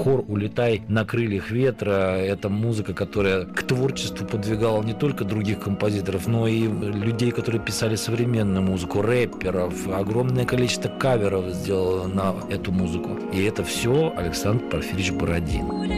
хор «Улетай на крыльях ветра» — это музыка, которая к творчеству подвигала не только других композиторов, но и людей, которые писали современную музыку, рэперов. Огромное количество каверов сделало на эту музыку. И это все Александр Порфирьевич Бородин.